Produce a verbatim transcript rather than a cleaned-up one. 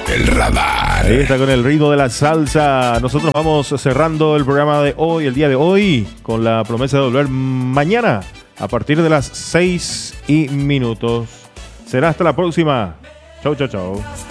El radar. Ahí está con el ritmo de la salsa. Nosotros vamos cerrando el programa de hoy, el día de hoy, con la promesa de volver mañana a partir de las seis y minutos. Será hasta la próxima. Chau, chau, chau.